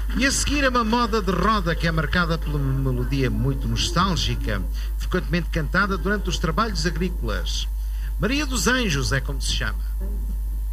E a seguir uma moda de roda que é marcada por uma melodia muito nostálgica, frequentemente cantada durante os trabalhos agrícolas. Maria dos Anjos é como se chama.